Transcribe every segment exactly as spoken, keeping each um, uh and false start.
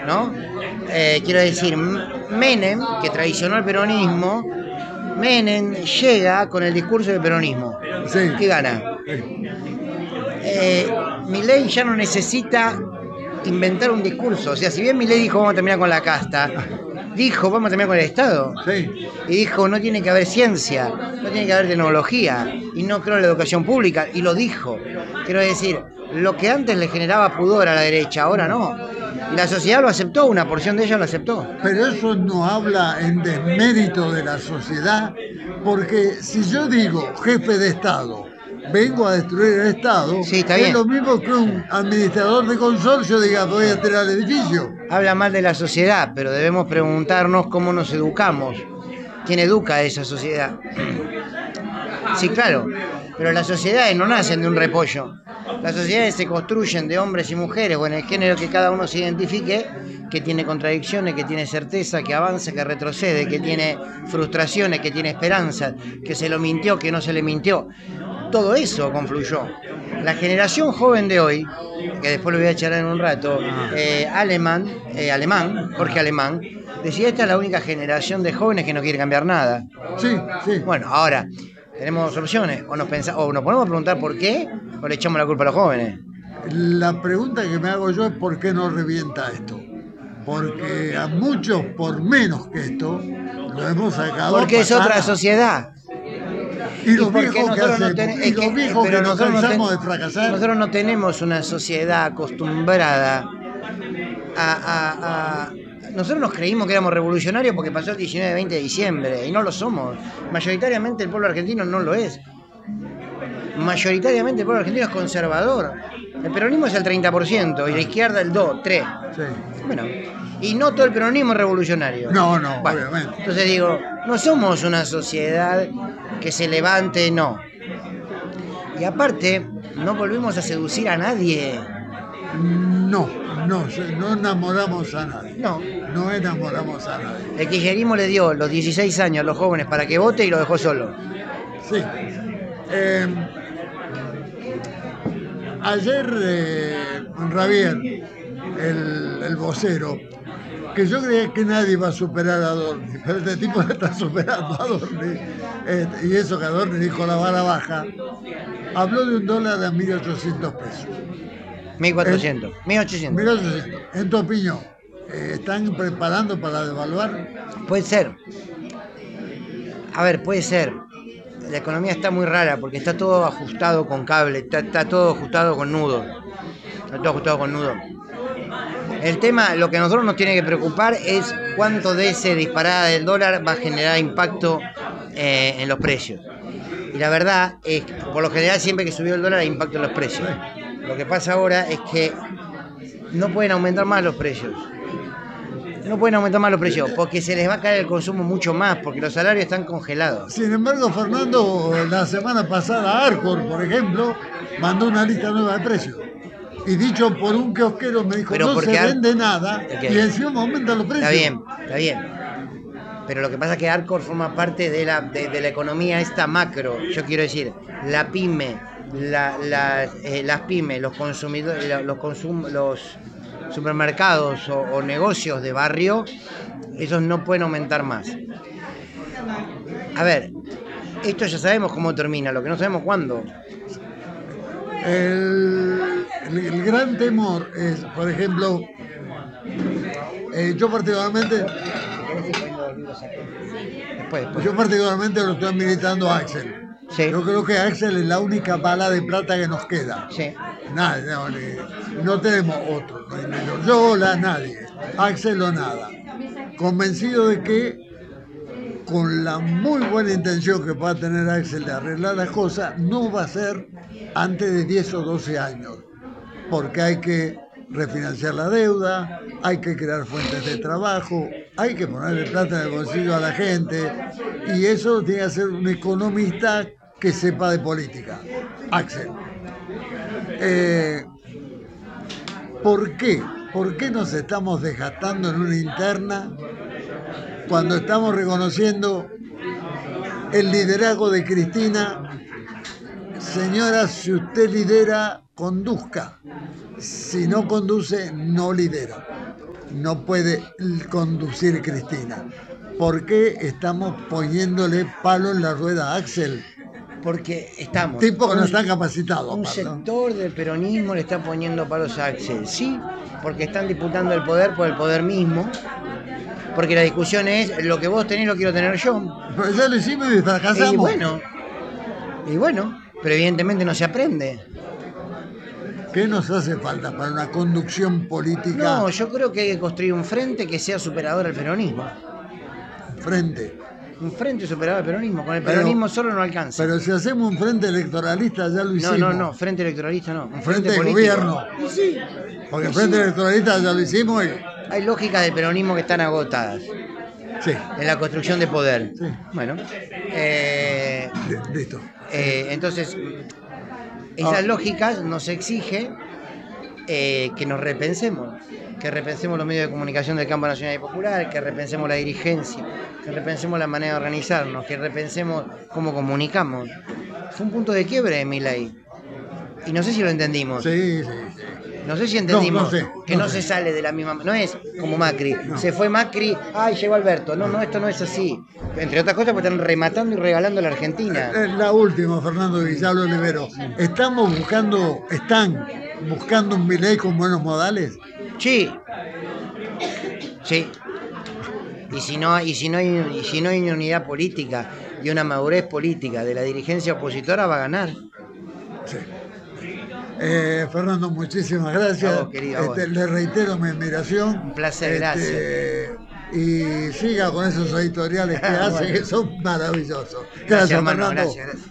¿no? Eh, quiero decir, Menem, que traicionó el peronismo, Menem llega con el discurso del peronismo. Sí. ¿Qué gana? Eh, Milei ya no necesita inventar un discurso. O sea, si bien Milei dijo vamos a terminar con la casta, dijo vamos a terminar con el Estado. Sí. Y dijo no tiene que haber ciencia, no tiene que haber tecnología, y no creo en la educación pública, y lo dijo. Quiero decir, lo que antes le generaba pudor a la derecha, ahora no. Y la sociedad lo aceptó, una porción de ella lo aceptó. Pero eso no habla en desmérito de la sociedad, porque si yo digo jefe de Estado, vengo a destruir el Estado, sí, está es bien. lo mismo que un administrador de consorcio diga voy a tirar el edificio. Habla mal de la sociedad, pero debemos preguntarnos cómo nos educamos. ¿Quién educa a esa sociedad? Sí, claro, pero las sociedades no nacen de un repollo. Las sociedades se construyen de hombres y mujeres, o en el género que cada uno se identifique, que tiene contradicciones, que tiene certeza, que avanza, que retrocede, que tiene frustraciones, que tiene esperanzas, que se lo mintió, que no se le mintió. Todo eso confluyó. La generación joven de hoy, que después lo voy a echar en un rato, eh, alemán, eh, alemán, Jorge Alemán, decía esta es la única generación de jóvenes que no quiere cambiar nada. Sí, sí. Bueno, ahora tenemos opciones, o nos pensa, o nos ponemos a preguntar por qué, o le echamos la culpa a los jóvenes. La pregunta que me hago yo es por qué no revienta esto. Porque a muchos, por menos que esto, lo hemos sacado. Porque es otra sociedad. Y los y viejos que hacemos, no ten, y los viejos que nos cansamos no ten, de fracasar. Nosotros no tenemos una sociedad acostumbrada a, a, a... Nosotros nos creímos que éramos revolucionarios porque pasó el diecinueve veinte de diciembre, y no lo somos. Mayoritariamente el pueblo argentino no lo es. Mayoritariamente el pueblo argentino es conservador. El peronismo es el treinta por ciento y la izquierda el dos, tres. Sí. Bueno, y no todo el peronismo es revolucionario. No, no, bueno, obviamente. Entonces digo, no somos una sociedad que se levante, no. Y aparte, no volvimos a seducir a nadie. No, no, no enamoramos a nadie. No. No enamoramos a nadie. El kirchnerismo le dio los dieciséis años a los jóvenes para que vote y lo dejó solo. Sí. Eh, ayer eh, Javier, el, el vocero, que yo creía que nadie iba a superar a Adorni, pero este tipo está superando a Adorni, eh, y eso que Adorni dijo la vara baja, habló de un dólar a mil ochocientos pesos. mil cuatrocientos, mil ochocientos. mil ochocientos. En tu opinión, eh, ¿están preparando para devaluar? Puede ser. A ver, puede ser. La economía está muy rara porque está todo ajustado con cable, está, está todo ajustado con nudos. Está todo ajustado con nudos. El tema, lo que a nosotros nos tiene que preocupar es cuánto de ese disparada del dólar va a generar impacto eh, en los precios. Y la verdad es que, por lo general, siempre que subió el dólar hay impacto en los precios. Lo que pasa ahora es que no pueden aumentar más los precios. No pueden aumentar más los precios porque se les va a caer el consumo mucho más porque los salarios están congelados. Sin embargo, Fernando, la semana pasada Arcor, por ejemplo, mandó una lista nueva de precios. Y dicho por un kiosquero me dijo, Pero no se Ar... vende nada, okay. Y encima aumentan los precios. Está bien, está bien. Pero lo que pasa es que Arcor forma parte de la, de, de la economía esta macro. Yo quiero decir, la pyme, la, la, eh, las pymes, los consumidores, los, consum, los supermercados o, o negocios de barrio, esos no pueden aumentar más. A ver, esto ya sabemos cómo termina, lo que no sabemos cuándo. El, el, el gran temor es, por ejemplo, eh, yo particularmente, después, después. yo particularmente lo estoy militando a Axel. Sí. Yo creo que Axel es la única bala de plata que nos queda. Sí. Nada, no, no tenemos otro, no hay menor Yola, nadie. Axel o nada. Convencido de que con la muy buena intención que pueda tener Axel de arreglar las cosas, no va a ser antes de diez o doce años, porque hay que refinanciar la deuda, hay que crear fuentes de trabajo, hay que ponerle plata en el bolsillo a la gente, y eso tiene que ser un economista que sepa de política. Axel. Eh, ¿Por qué? ¿Por qué nos estamos desgastando en una interna cuando estamos reconociendo el liderazgo de Cristina? Señora, si usted lidera, conduzca. Si no conduce, no lidera. No puede conducir Cristina. ¿Por qué estamos poniéndole palo en la rueda a Axel? Porque estamos... Tipo que no está capacitado. Un sector del peronismo le está poniendo palos a Axel. Sí, porque están disputando el poder por el poder mismo. Porque la discusión es, lo que vos tenés lo quiero tener yo. Pero ya lo hicimos y fracasamos. Y bueno, y bueno, pero evidentemente no se aprende. ¿Qué nos hace falta para una conducción política? No, yo creo que hay que construir un frente que sea superador al peronismo. Frente. Un frente superador al peronismo. Con el peronismo pero, solo no alcanza. Pero si hacemos un frente electoralista ya lo hicimos. No, no, no, frente electoralista no. Un frente, frente de gobierno. Y sí. Porque y el frente sí. electoralista ya lo hicimos y... Hay lógicas del peronismo que están agotadas. Sí. En la construcción de poder. Sí. Bueno. Eh, Listo. Eh, entonces, esas ah. lógicas nos exige eh, que nos repensemos. Que repensemos los medios de comunicación del campo nacional y popular, que repensemos la dirigencia, que repensemos la manera de organizarnos, que repensemos cómo comunicamos. Fue un punto de quiebre de Milei. Y no sé si lo entendimos. Sí, sí, sí. No sé si entendimos no, no sé, que no no sé. se sale de la misma... No es como Macri. No. Se fue Macri, ay, llegó Alberto. No, no, esto no es así. Entre otras cosas porque están rematando y regalando a la Argentina. Es la última, Fernando Villalba Olivero. ¿Estamos buscando, están buscando un Milei con buenos modales? Sí. Sí. Y si no, y si no hay, y si no hay una unidad política y una madurez política de la dirigencia opositora, va a ganar. Sí. Eh, Fernando, muchísimas gracias. A vos, querido, a vos. Este, le reitero mi admiración. Un placer, este, gracias. Y siga con esos editoriales que hace, bueno. que son maravillosos. Gracias, gracias hermano, Fernando. Gracias, gracias.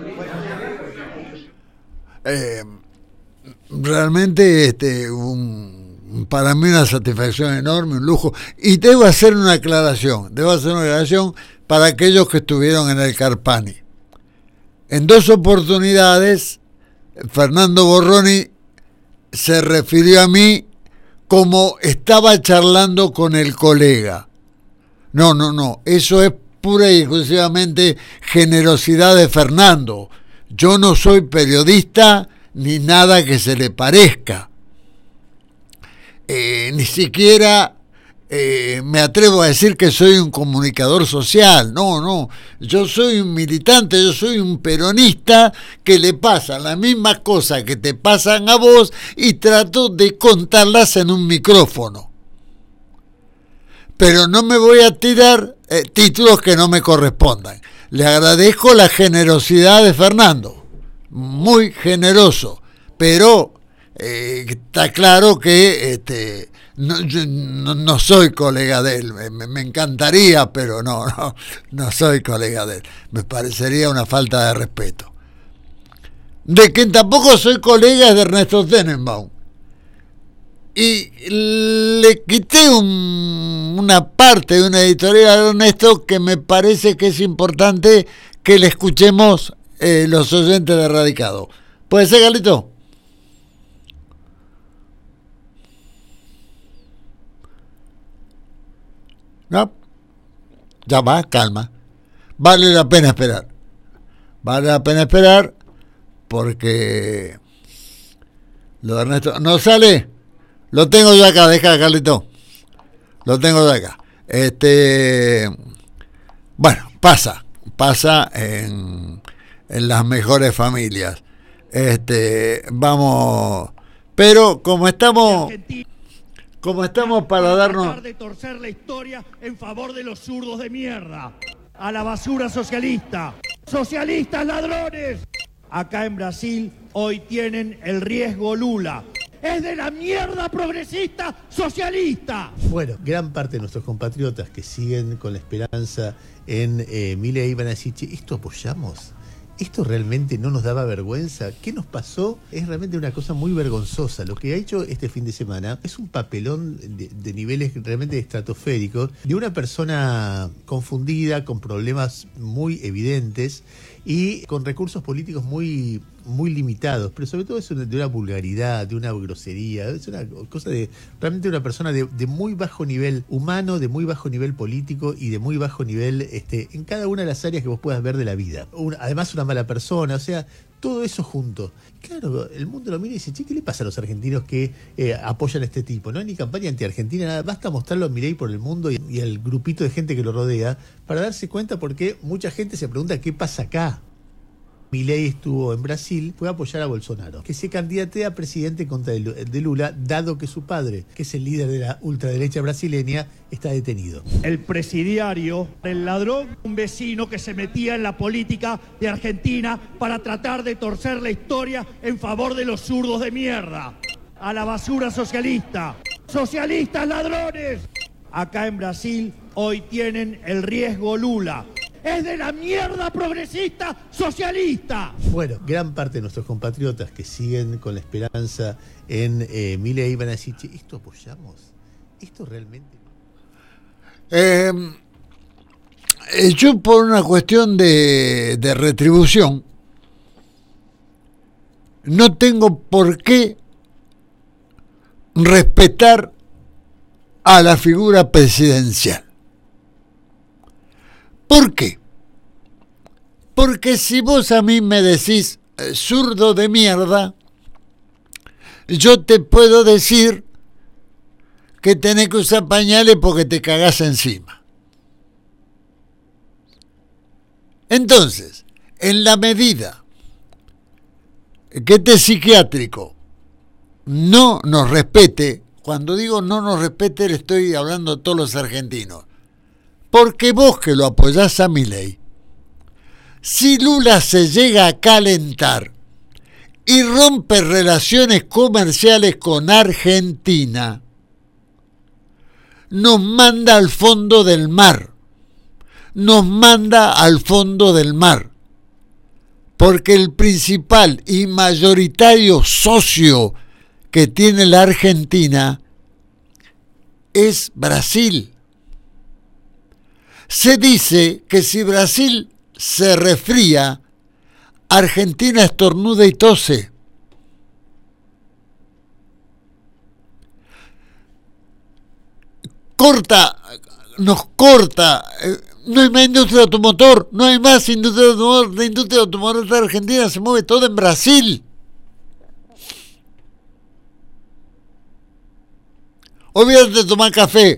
Eh, realmente este, un, para mí una satisfacción enorme, un lujo. Y debo hacer una aclaración, debo hacer una aclaración para aquellos que estuvieron en el Carpani. En dos oportunidades, Fernando Borroni se refirió a mí como estaba charlando con el colega. No, no, no, eso es pura y exclusivamente generosidad de Fernando. Yo no soy periodista ni nada que se le parezca. Eh, ni siquiera eh, me atrevo a decir que soy un comunicador social. No, no. Yo soy un militante, yo soy un peronista que le pasa las mismas cosas que te pasan a vos y trato de contarlas en un micrófono. Pero no me voy a tirar eh, títulos que no me correspondan. Le agradezco la generosidad de Fernando, muy generoso, pero eh, está claro que este, no, yo no, no soy colega de él, me, me encantaría, pero no, no, no soy colega de él, me parecería una falta de respeto. De quien tampoco soy colega es de Ernesto Tenenbaum. Y le quité un, una parte de una editorial a Ernesto que me parece que es importante que le escuchemos eh, los oyentes de Radicado. ¿Puede ser, Carlito? No, ya va, calma. Vale la pena esperar. Vale la pena esperar porque lo de Ernesto no sale. Lo tengo yo acá, deja, Carlito. Lo tengo yo acá. Este, bueno, pasa, pasa en, en las mejores familias. Este, vamos, pero como estamos, como estamos para darnos de torcer la historia en favor de los zurdos de mierda. A la basura socialista. Socialistas ladrones. Acá en Brasil hoy tienen el riesgo Lula. Es de la mierda progresista socialista. Bueno, gran parte de nuestros compatriotas que siguen con la esperanza en eh, Milei van a decir, che, ¿esto apoyamos? ¿Esto realmente no nos daba vergüenza? ¿Qué nos pasó? Es realmente una cosa muy vergonzosa. Lo que ha hecho este fin de semana es un papelón de, de niveles realmente estratosféricos, de una persona confundida, con problemas muy evidentes y con recursos políticos muy, muy limitados, pero sobre todo es de una vulgaridad, de una grosería, es una cosa de realmente una persona de, de muy bajo nivel humano, de muy bajo nivel político y de muy bajo nivel este, en cada una de las áreas que vos puedas ver de la vida. Un, además una mala persona, o sea, todo eso junto. Claro, el mundo lo mira y dice, che, ¿qué le pasa a los argentinos que eh, apoyan a este tipo? No hay ni campaña anti-argentina, nada, basta mostrarlo a Milei por el mundo y, y al grupito de gente que lo rodea para darse cuenta porque mucha gente se pregunta qué pasa acá. Milei estuvo en Brasil, fue a apoyar a Bolsonaro, que se candidatea a presidente contra de Lula, dado que su padre, que es el líder de la ultraderecha brasileña, está detenido. El presidiario, el ladrón, un vecino que se metía en la política de Argentina para tratar de torcer la historia en favor de los zurdos de mierda. A la basura socialista. ¡Socialistas ladrones! Acá en Brasil hoy tienen el riesgo Lula. Es de la mierda progresista socialista. Bueno, gran parte de nuestros compatriotas que siguen con la esperanza en eh, Milei van a decir, che, ¿esto apoyamos? ¿Esto realmente? Eh, yo por una cuestión de, de retribución no tengo por qué respetar a la figura presidencial. ¿Por qué? Porque si vos a mí me decís eh, zurdo de mierda, yo te puedo decir que tenés que usar pañales porque te cagás encima. Entonces, en la medida que este psiquiátrico no nos respete, cuando digo no nos respete le estoy hablando a todos los argentinos, porque vos que lo apoyás a Milei, si Lula se llega a calentar y rompe relaciones comerciales con Argentina, nos manda al fondo del mar, nos manda al fondo del mar, porque el principal y mayoritario socio que tiene la Argentina es Brasil. Se dice que si Brasil se resfría, Argentina estornuda y tose. Corta, nos corta, no hay más industria de automotor, no hay más industria de automotor, la industria de automotor de Argentina se mueve todo en Brasil. Olvídate de tomar café.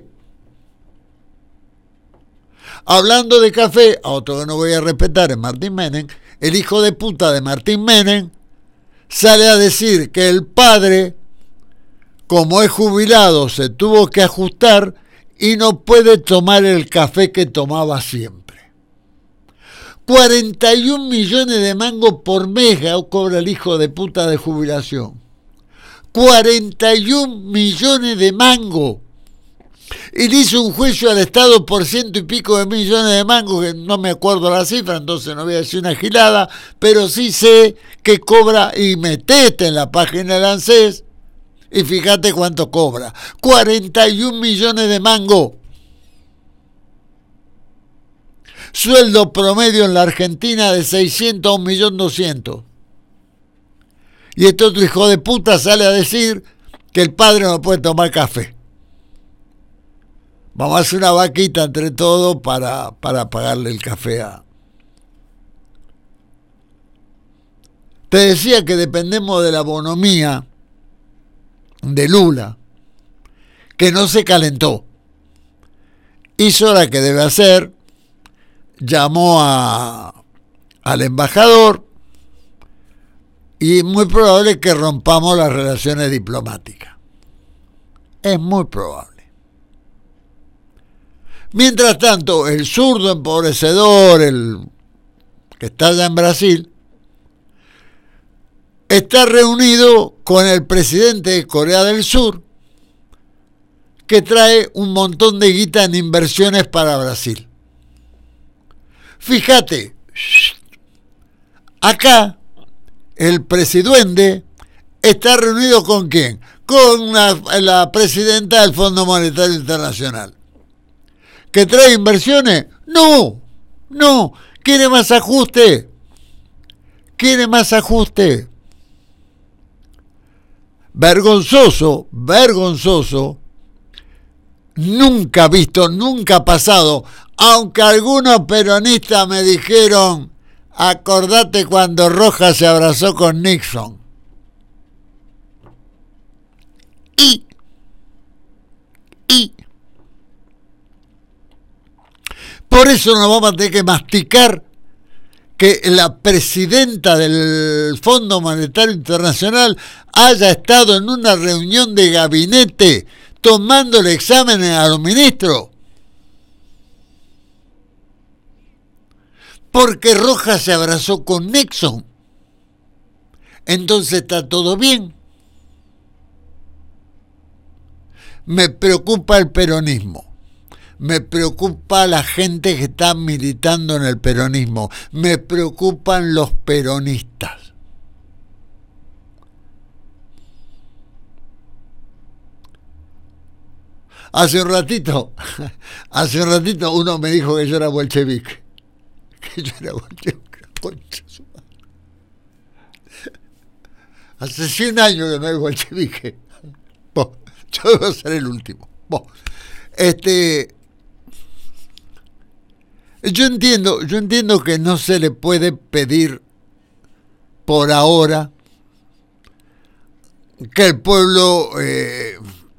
Hablando de café, a otro que no voy a respetar es Martín Menem, el hijo de puta de Martín Menem sale a decir que el padre, como es jubilado, se tuvo que ajustar y no puede tomar el café que tomaba siempre. cuarenta y un millones de mangos por mes cobra el hijo de puta de jubilación. cuarenta y un millones de mangos. Y le hizo un juicio al Estado por ciento y pico de millones de mangos, que no me acuerdo la cifra, entonces no voy a decir una gilada, pero sí sé que cobra, y metete en la página del ANSES y fíjate cuánto cobra. cuarenta y un millones de mangos. Sueldo promedio en la Argentina de seiscientos a un millón doscientos. Y este otro hijo de puta sale a decir que el padre no puede tomar café. Vamos a hacer una vaquita entre todos para, para pagarle el café a... Te decía que dependemos de la bonomía de Lula, que no se calentó. Hizo la que debe hacer, llamó a, al embajador y es muy probable que rompamos las relaciones diplomáticas. Es muy probable. Mientras tanto, el zurdo empobrecedor, el que está allá en Brasil, está reunido con el presidente de Corea del Sur, que trae un montón de guita en inversiones para Brasil. Fíjate, acá el presidente está reunido con ¿quién? Con la, la presidenta del Fondo Monetario Internacional. ¿Que trae inversiones? No, no, quiere más ajuste, quiere más ajuste. Vergonzoso, vergonzoso, nunca visto, nunca pasado, aunque algunos peronistas me dijeron, Acordate cuando Rojas se abrazó con Nixon. Y, y, por eso nos vamos a tener que masticar que la presidenta del Fondo Monetario Internacional haya estado en una reunión de gabinete tomando el examen a los ministros. Porque Rojas se abrazó con Nixon. Entonces está todo bien. Me preocupa el peronismo. Me preocupa la gente que está militando en el peronismo. Me preocupan los peronistas. Hace un ratito, hace un ratito uno me dijo que yo era bolchevique. Que yo era bolchevique. Concha su madre. Hace cien años que no hay bolchevique. Bon, yo debo ser el último. Bon. Este... Yo entiendo, yo entiendo que no se le puede pedir por ahora que el pueblo eh,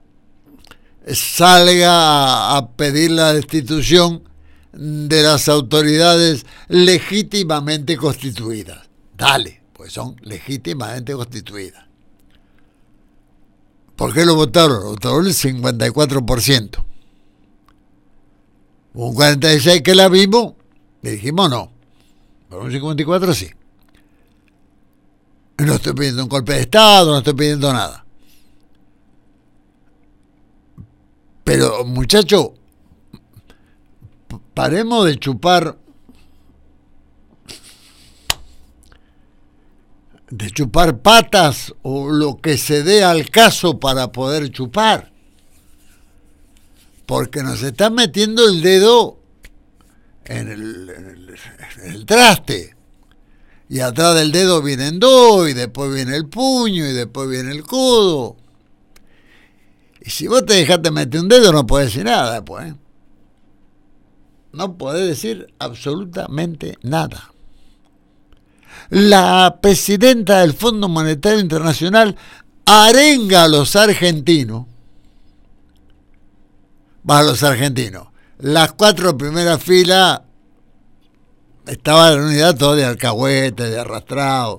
salga a, a pedir la destitución de las autoridades legítimamente constituidas. Dale, pues son legítimamente constituidas. ¿Por qué lo votaron? Lo votaron el cincuenta y cuatro por ciento. Un cuarenta y seis que la vimos, le dijimos no. Pero un cincuenta y cuatro sí. No estoy pidiendo un golpe de Estado, no estoy pidiendo nada. Pero, muchachos, paremos de chupar, de chupar patas o lo que se dé al caso para poder chupar. Porque nos están metiendo el dedo en el, en el, en el traste. Y atrás del dedo vienen dos, y después viene el puño, y después viene el codo. Y si vos te dejaste meter un dedo, no podés decir nada después. ¿eh? No podés decir absolutamente nada. La presidenta del Fondo Monetario Internacional arenga a los argentinos. Va a los argentinos. Las cuatro primeras filas estaba la unidad todo de alcahuete, de arrastrado.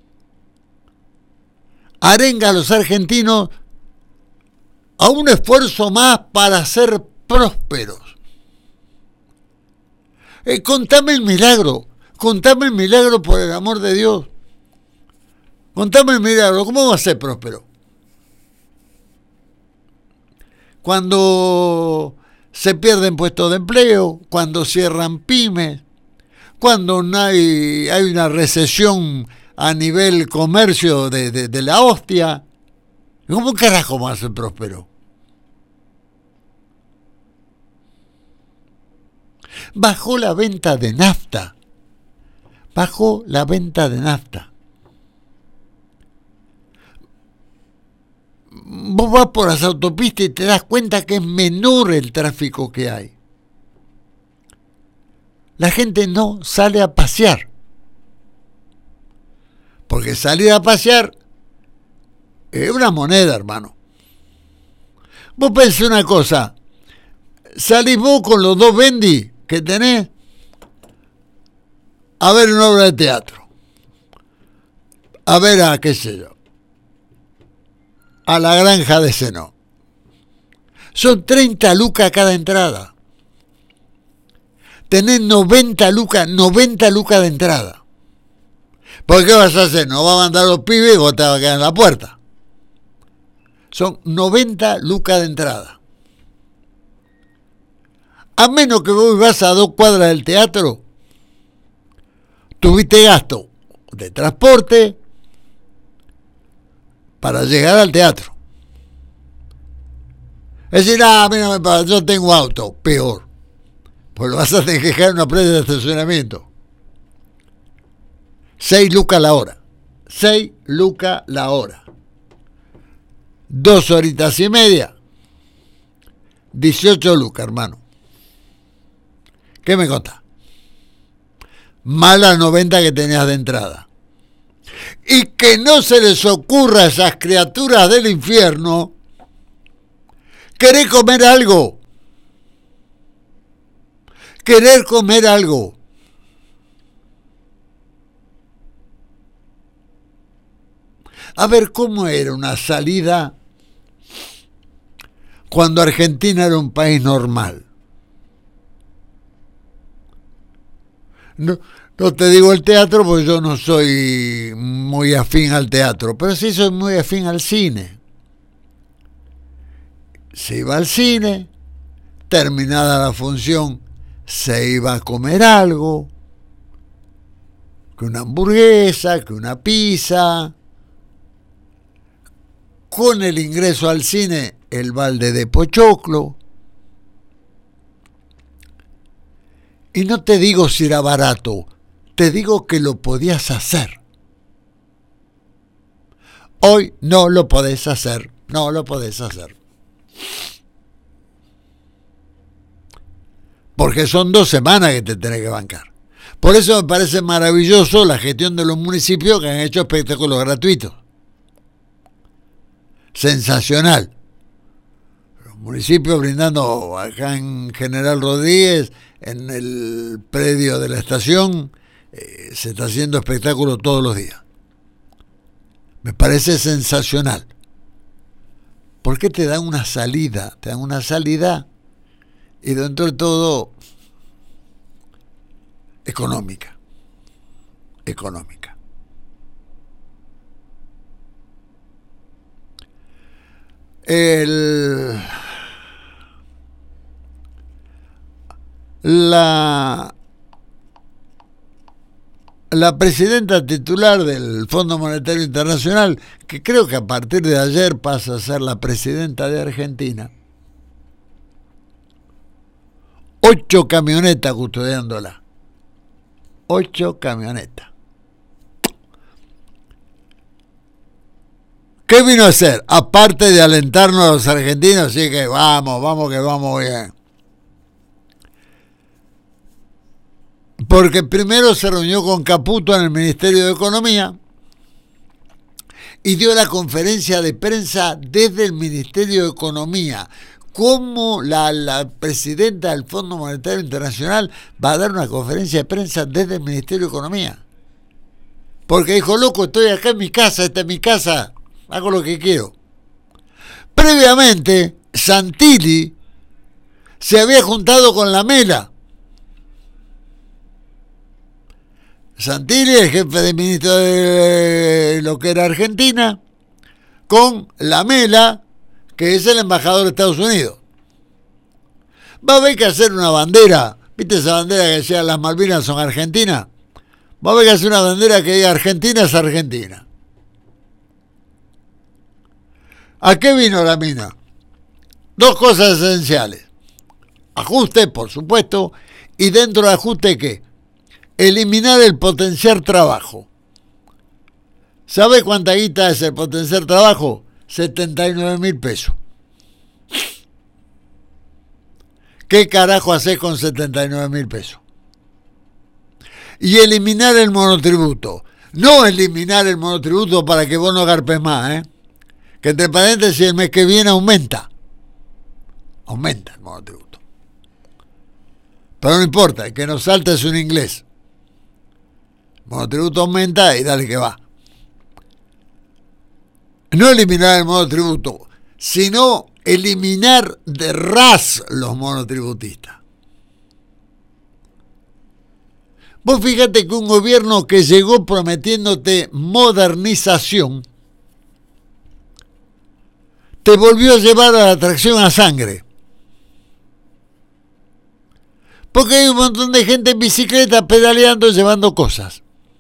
Arenga a los argentinos a un esfuerzo más para ser prósperos. Eh, contame el milagro, contame el milagro por el amor de Dios. Contame el milagro, ¿cómo va a ser próspero? Cuando se pierden puestos de empleo, cuando cierran pymes, cuando no hay, hay una recesión a nivel comercio de, de, de la hostia, ¿cómo carajo va a ser próspero? Bajó la venta de nafta, bajó la venta de nafta. Vos vas por las autopistas y te das cuenta que es menor el tráfico que hay. La gente no sale a pasear. Porque salir a pasear es una moneda, hermano. Vos pensé una cosa. Salís vos con los dos bendis que tenés a ver una obra de teatro. A ver a qué sé yo. A la granja de Seno. Son treinta lucas cada entrada. Tenés noventa lucas, noventa lucas de entrada. ¿Por qué vas a hacer? No va a mandar a los pibes y vos te vas a quedar en la puerta. Son noventa lucas de entrada. A menos que vos vas a dos cuadras del teatro, tuviste gasto de transporte para llegar al teatro. Es decir, ah, mira, yo tengo auto, peor. Pues lo vas a tener que dejar en una plaza de estacionamiento. Seis lucas la hora. Seis lucas la hora. Dos horitas y media. Dieciocho lucas, hermano. ¿Qué me contás? más las noventa que tenías de entrada. Y que no se les ocurra a esas criaturas del infierno querer comer algo. Querer comer algo. A ver, ¿cómo era una salida cuando Argentina era un país normal? No, no te digo el teatro porque yo no soy muy afín al teatro, pero sí soy muy afín al cine. Se iba al cine, terminada la función, se iba a comer algo, que una hamburguesa, que una pizza. Con el ingreso al cine, el balde de pochoclo. Y no te digo si era barato, te digo que lo podías hacer. Hoy no lo podés hacer, no lo podés hacer. Porque son dos semanas que te tenés que bancar. Por eso me parece maravilloso la gestión de los municipios que han hecho espectáculos gratuitos. Sensacional. Los municipios brindando acá en General Rodríguez, en el predio de la estación, eh, se está haciendo espectáculo todos los días. Me parece sensacional. Porque te dan una salida, te dan una salida y dentro de todo económica. Económica. El, la, la presidenta titular del Fondo Monetario Internacional, que creo que a partir de ayer pasa a ser la presidenta de Argentina, ocho camionetas custodiándola, ocho camionetas. ¿Qué vino a hacer? Aparte de alentarnos a los argentinos, sí que vamos, vamos que vamos bien. Porque primero se reunió con Caputo en el Ministerio de Economía y dio la conferencia de prensa desde el Ministerio de Economía. ¿Cómo la, la presidenta del Fondo Monetario Internacional va a dar una conferencia de prensa desde el Ministerio de Economía? Porque dijo, loco, estoy acá en mi casa, esta es mi casa. Hago lo que quiero. Previamente, Santilli se había juntado con Lamela. Santilli, el jefe de ministro de lo que era Argentina, con Lamela, que es el embajador de Estados Unidos. Va a haber que hacer una bandera. ¿Viste esa bandera que decía las Malvinas son argentinas? Va a haber que hacer una bandera que diga Argentina es Argentina. ¿A qué vino la mina? Dos cosas esenciales. Ajuste, por supuesto, y dentro del ajuste, ¿qué? Eliminar el potenciar trabajo. ¿Sabe cuánta guita es el potenciar trabajo? setenta y nueve mil pesos. ¿Qué carajo haces con setenta y nueve mil pesos? Y eliminar el monotributo. No eliminar el monotributo para que vos no garpes más, ¿eh? Que entre paréntesis el mes que viene aumenta. Aumenta el monotributo. Pero no importa, el que nos salta es un inglés. El monotributo aumenta y dale que va. No eliminar el monotributo, sino eliminar de ras los monotributistas. Vos fíjate que un gobierno que llegó prometiéndote modernización, te volvió a llevar a la tracción a sangre. Porque hay un montón de gente en bicicleta pedaleando, llevando cosas.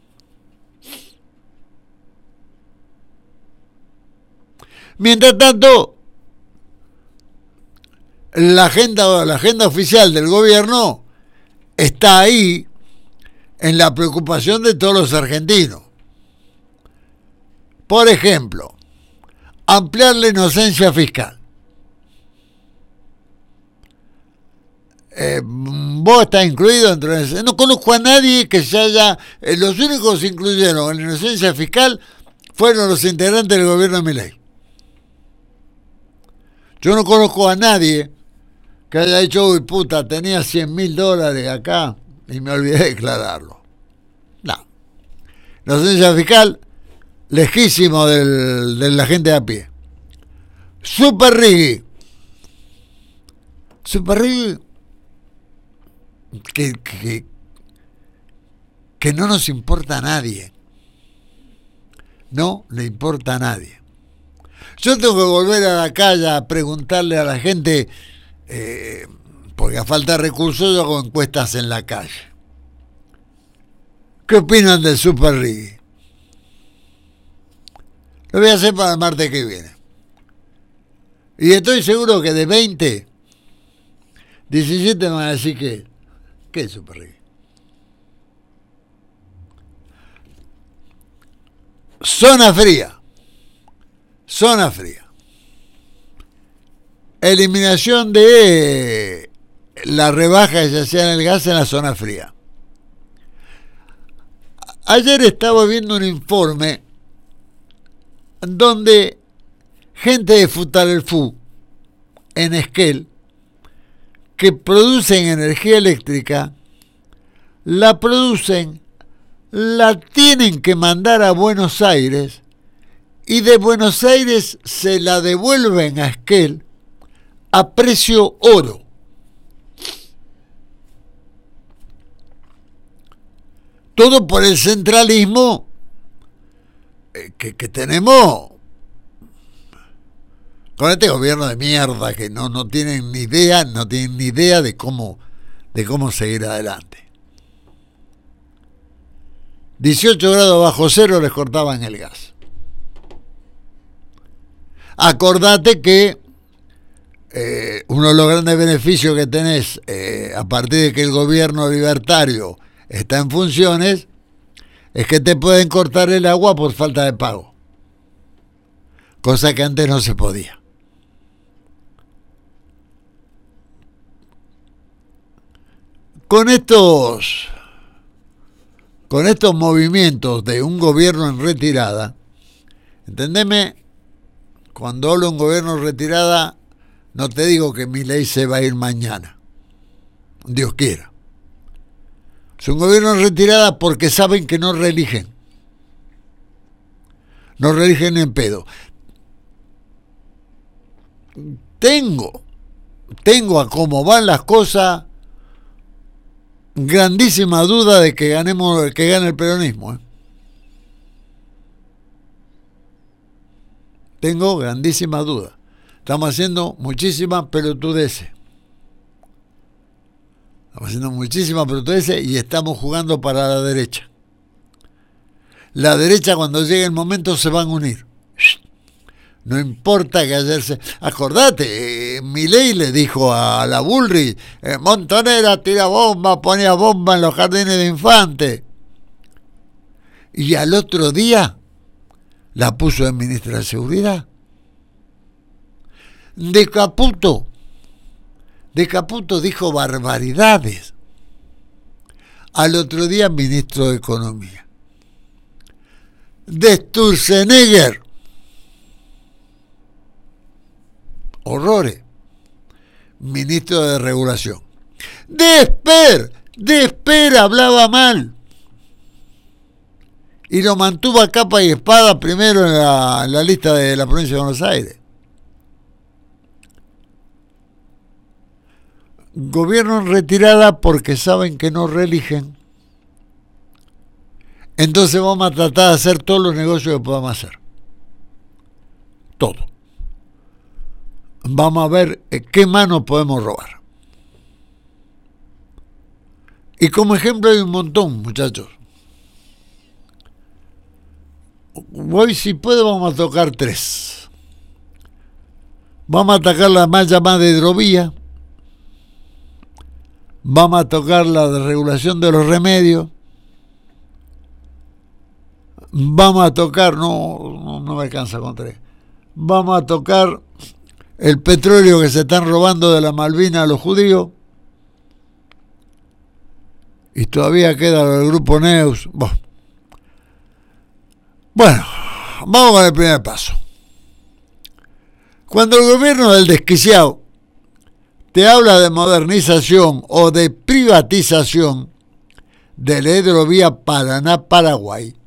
Mientras tanto, la agenda, la agenda oficial del gobierno está ahí en la preocupación de todos los argentinos. Por ejemplo, ampliar la inocencia fiscal. Eh, vos estás incluido dentro de eso. No conozco a nadie que se haya... Eh, los únicos que se incluyeron en la inocencia fiscal fueron los integrantes del gobierno de Milei. Yo no conozco a nadie que haya dicho, uy, puta, tenía cien mil dólares acá y me olvidé de declararlo. No. Inocencia fiscal, lejísimo del, de la gente de a pie. Superrigui. Superrigui que, que, que no nos importa a nadie. No le importa a nadie. Yo tengo que volver a la calle a preguntarle a la gente, eh, porque a falta de recursos yo hago encuestas en la calle. ¿Qué opinan del Superrigui? Lo voy a hacer para el martes que viene. Y estoy seguro que de veinte, diecisiete me van a decir que, ¿qué es Superrigui? Zona fría. Zona fría. Eliminación de la rebaja que se hacía en el gas en la zona fría. Ayer estaba viendo un informe donde gente de Futalelfu en Esquel que producen energía eléctrica, la producen, la tienen que mandar a Buenos Aires y de Buenos Aires se la devuelven a Esquel a precio oro. Todo por el centralismo que, que tenemos con este gobierno de mierda que no, no tienen ni idea, no tienen ni idea de cómo, de cómo seguir adelante. dieciocho grados bajo cero les cortaban el gas. Acordate que eh, uno de los grandes beneficios que tenés eh, a partir de que el gobierno libertario está en funciones es que te pueden cortar el agua por falta de pago, cosa que antes no se podía. Con estos con estos movimientos de un gobierno en retirada, entendeme, cuando hablo de un gobierno en retirada, no te digo que Milei se va a ir mañana, Dios quiera. Es un gobierno en retirada porque saben que no reeligen. No reeligen en pedo. Tengo, tengo a cómo van las cosas, grandísima duda de que ganemos, que gane el peronismo. ¿eh? Tengo grandísima duda. Estamos haciendo muchísimas pelotudeces. Estamos haciendo muchísimas pelotudeces y estamos jugando para la derecha. La derecha cuando llegue el momento se van a unir. No importa que ayer se... Acordate, eh, Milei le dijo a la Bullrich, eh, Montonera tira bomba, ponía bomba en los jardines de infantes. Y al otro día la puso en ministra de Seguridad. De Caputo. De Caputo dijo barbaridades. Al otro día ministro de Economía. De Sturzenegger. Horrores. Ministro de Regulación. De Esper. De Esper hablaba mal. Y lo mantuvo a capa y espada primero en la, en la lista de la provincia de Buenos Aires. Gobierno en retirada porque saben que no reeligen. Entonces vamos a tratar de hacer todos los negocios que podamos hacer. Todo. Vamos a ver qué manos podemos robar. Y como ejemplo hay un montón, muchachos. Hoy si puedo vamos a tocar tres. Vamos a atacar la más llamada de hidrovía. Vamos a tocar la de regulación de los remedios. Vamos a tocar, no, no, no me alcanza con tres. Vamos a tocar el petróleo que se están robando de la Malvinas a los judíos. y todavía queda el grupo Neus. Bueno, bueno, vamos con el primer paso. Cuando el gobierno del desquiciado te habla de modernización o de privatización de la hidrovía Paraná-Paraguay,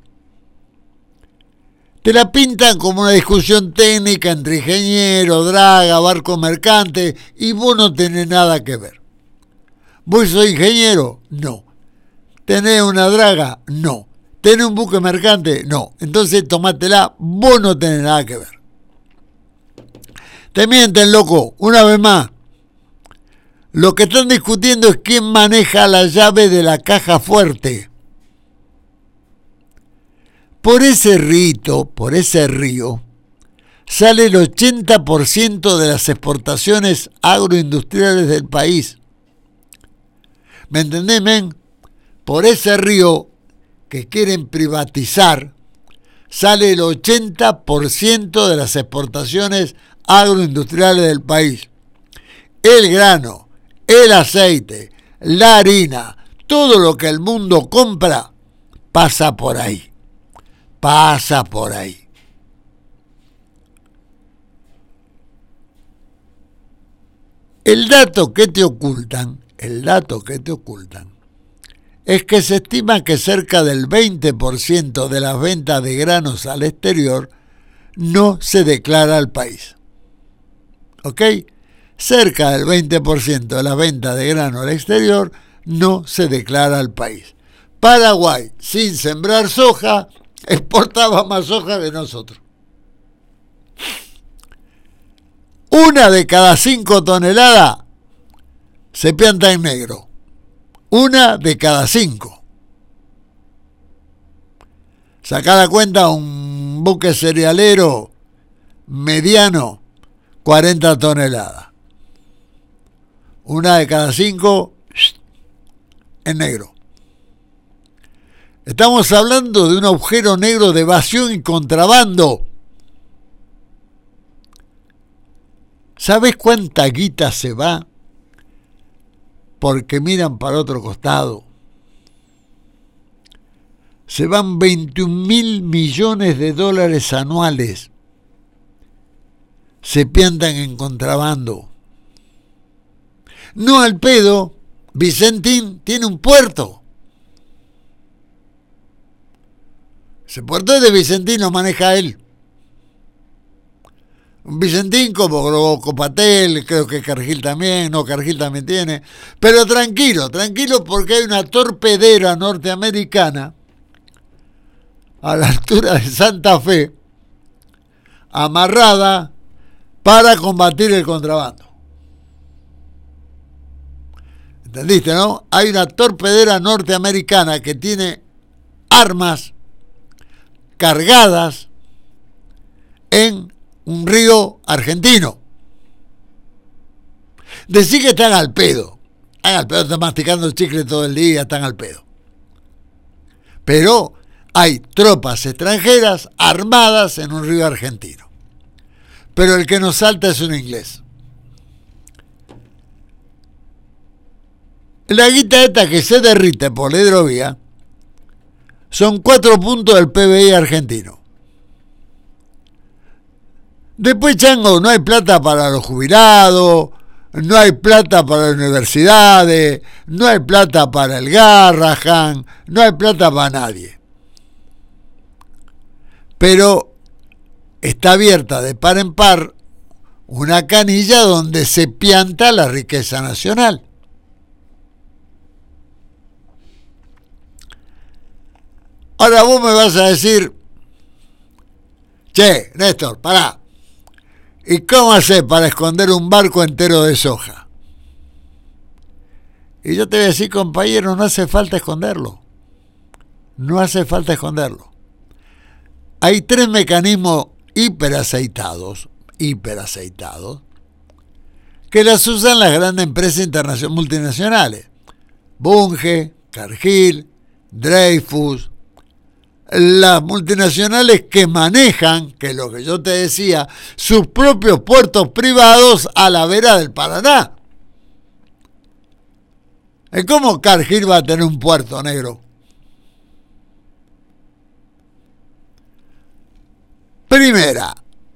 te la pintan como una discusión técnica entre ingeniero, draga, barco mercante, y vos no tenés nada que ver. ¿Vos sos ingeniero? No. ¿Tenés una draga? No. ¿Tenés un buque mercante? No. Entonces tomátela, vos no tenés nada que ver. Te mienten, loco, una vez más. Lo que están discutiendo es quién maneja la llave de la caja fuerte. Por ese rito, por ese río, sale el ochenta por ciento de las exportaciones agroindustriales del país. ¿Me entendés, men? Por ese río que quieren privatizar, sale el ochenta por ciento de las exportaciones agroindustriales del país. El grano, el aceite, la harina, todo lo que el mundo compra, pasa por ahí. Pasa por ahí. El dato que te ocultan, el dato que te ocultan, es que se estima que cerca del veinte por ciento de las ventas de granos al exterior no se declara al país. ¿Ok? Cerca del veinte por ciento de las ventas de grano al exterior no se declara al país. Paraguay, sin sembrar soja, exportaba más soja que nosotros. Una de cada cinco toneladas se planta en negro. Una de cada cinco. Sacá la cuenta, un buque cerealero mediano, cuarenta toneladas. Una de cada cinco en negro. Estamos hablando de un agujero negro de evasión y contrabando. ¿Sabes cuánta guita se va? Porque miran para otro costado. Se van veintiún mil millones de dólares anuales. Se piantan en contrabando. No al pedo, Vicentín tiene un puerto. Ese puerto de Vicentín lo maneja él. Vicentín como Copatel, creo que Cargill también, no, Cargill también tiene. Pero tranquilo, tranquilo, porque hay una torpedera norteamericana a la altura de Santa Fe, amarrada para combatir el contrabando. ¿Entendiste, no? Hay una torpedera norteamericana que tiene armas cargadas en un río argentino. Decir que están al pedo. Están al pedo, están masticando chicle todo el día, están al pedo. Pero hay tropas extranjeras armadas en un río argentino. Pero el que nos salta es un inglés. La guita esta que se derrite por la hidrovía son cuatro puntos del P B I argentino. Después, chango, no hay plata para los jubilados, no hay plata para las universidades, no hay plata para el Garrahan, no hay plata para nadie. Pero está abierta de par en par una canilla donde se pianta la riqueza nacional. Ahora vos me vas a decir, che, Néstor, pará. ¿Y cómo hacer para esconder un barco entero de soja? Y yo te voy a decir, compañero, no hace falta esconderlo. No hace falta esconderlo. Hay tres mecanismos hiperaceitados, hiperaceitados, que las usan las grandes empresas internacionales, multinacionales. Bunge, Cargill, Dreyfus, las multinacionales que manejan, que es lo que yo te decía, sus propios puertos privados a la vera del Paraná. ¿Cómo Cargill va a tener un puerto, negro? Primera,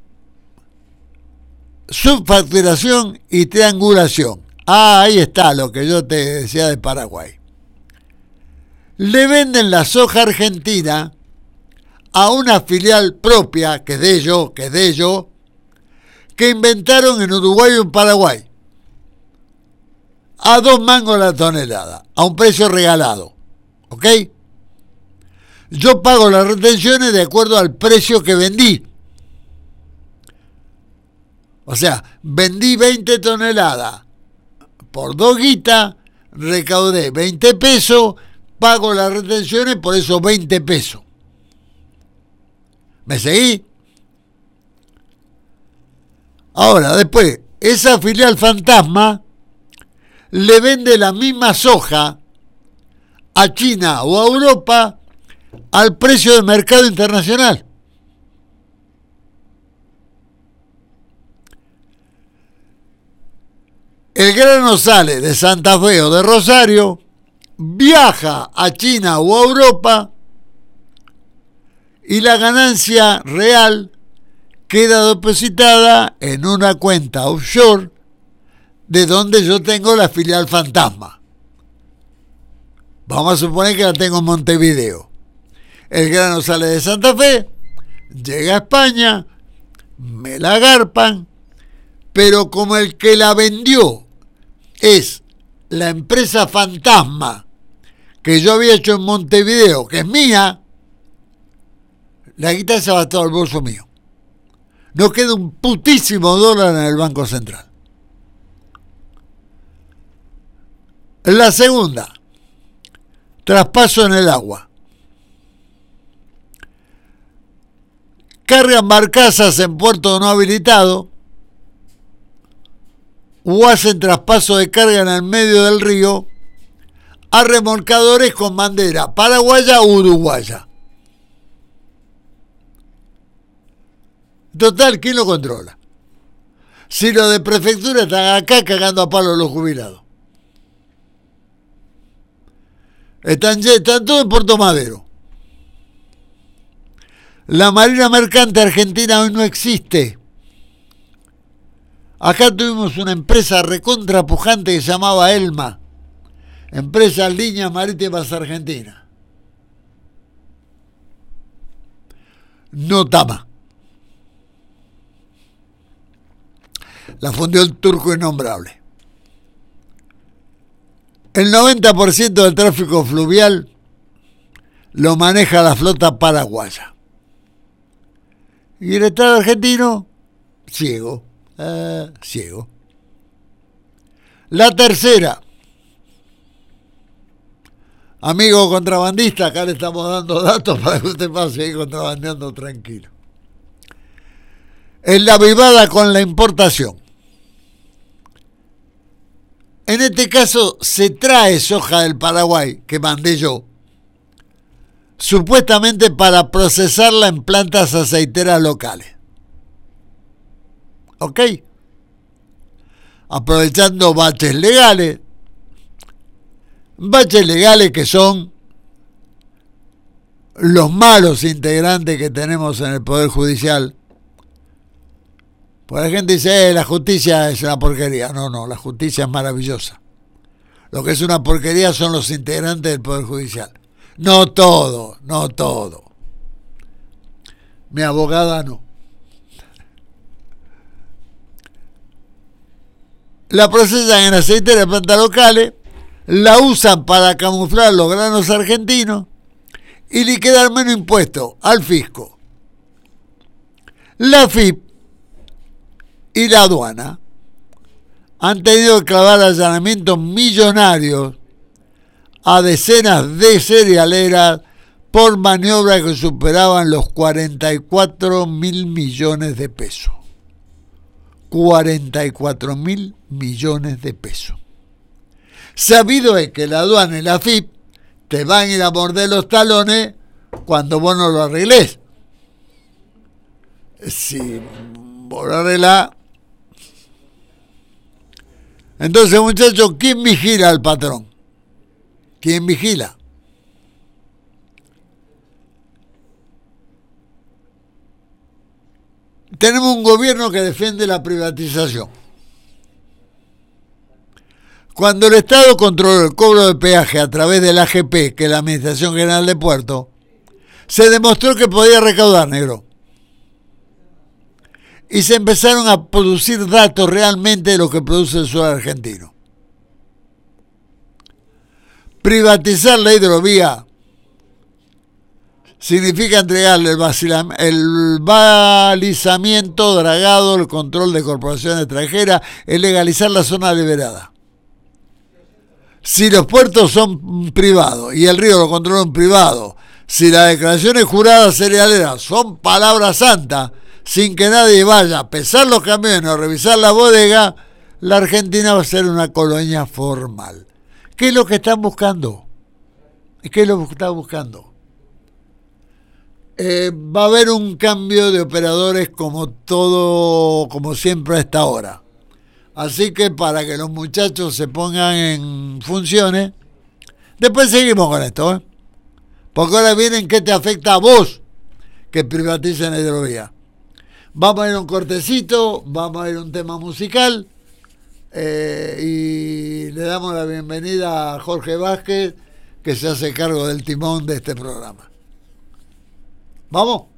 subfacturación y triangulación. Ah, ahí está lo que yo te decía de Paraguay. Le venden la soja argentina a una filial propia, que es de ellos, que es de ellos, que inventaron en Uruguay y en Paraguay, a dos mangos la tonelada, a un precio regalado, ¿ok? Yo pago las retenciones de acuerdo al precio que vendí. O sea, vendí veinte toneladas por dos guitas, recaudé veinte pesos, pago las retenciones por esos veinte pesos. ¿Me seguí? Ahora, después, esa filial fantasma le vende la misma soja a China o a Europa al precio de mercado internacional. El grano sale de Santa Fe o de Rosario, viaja a China o a Europa y la ganancia real queda depositada en una cuenta offshore de donde yo tengo la filial fantasma. Vamos a suponer que la tengo en Montevideo. El grano sale de Santa Fe, llega a España, me la agarpan, pero como el que la vendió es la empresa fantasma que yo había hecho en Montevideo, que es mía, la guita se va todo al bolso mío. No queda un putísimo dólar en el Banco Central. La segunda, traspaso en el agua. Cargan barcazas en puerto no habilitado o hacen traspaso de carga en el medio del río a remolcadores con bandera paraguaya o uruguaya. Total, ¿quién lo controla? Si los de prefectura están acá cagando a palo los jubilados. Están, están todos en Puerto Madero. La Marina Mercante Argentina hoy no existe. Acá tuvimos una empresa recontrapujante que se llamaba ELMA, Empresa Líneas Marítimas Argentinas. No Tama. La fundió el turco innombrable. El noventa por ciento del tráfico fluvial lo maneja la flota paraguaya. Y el Estado argentino, ciego, eh, ciego. La tercera, amigo contrabandista, acá le estamos dando datos para que usted pueda seguir contrabandeando tranquilo. Es la avivada con la importación. En este caso se trae soja del Paraguay, que mandé yo, supuestamente para procesarla en plantas aceiteras locales. ¿Ok? Aprovechando baches legales, baches legales que son los malos integrantes que tenemos en el Poder Judicial. Pues la gente dice, eh, la justicia es una porquería. No, no, la justicia es maravillosa. Lo que es una porquería son los integrantes del Poder Judicial. No todo, no todo. Mi abogada no. La procesan en aceitera de plantas locales, la usan para camuflar los granos argentinos y liquidar menos impuestos al fisco. La F I P y la aduana han tenido que clavar allanamientos millonarios a decenas de cerealeras por maniobras que superaban los cuarenta y cuatro mil millones de pesos. cuarenta y cuatro mil millones de pesos. Sabido es que la aduana y la F I P te van a ir a morder los talones cuando vos no lo arreglés. Si vos lo arreglás. Entonces, muchachos, ¿quién vigila al patrón? ¿Quién vigila? Tenemos un gobierno que defiende la privatización. Cuando el Estado controló el cobro de peaje a través del A G P, que es la Administración General de Puertos, se demostró que podía recaudar, negro. Y se empezaron a producir datos realmente de lo que produce el suelo argentino. Privatizar la hidrovía significa entregarle el, vacilam- el balizamiento, dragado, el control de corporaciones extranjeras, es legalizar la zona liberada. Si los puertos son privados y el río lo controla un privado, si las declaraciones juradas cerealeras son palabras santas, sin que nadie vaya a pesar los camiones o revisar la bodega, la Argentina va a ser una colonia formal. ¿Qué es lo que están buscando? ¿Qué es lo que están buscando? Eh, va a haber un cambio de operadores como todo, como siempre a esta hora. Así que para que los muchachos se pongan en funciones, después seguimos con esto, ¿eh? Porque ahora vienen qué te afecta a vos que privaticen la hidrovía. Vamos a ir a un cortecito, vamos a ir a un tema musical eh, y le damos la bienvenida a Jorge Vázquez, que se hace cargo del timón de este programa. ¿Vamos?